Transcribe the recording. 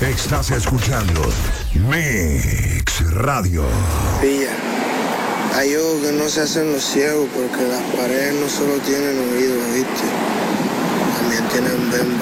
Estás escuchando Mix Radio. Pilla, hay ojos que no se hacen los ciegos porque las paredes no solo tienen oídos, ¿viste? También tienen bemba.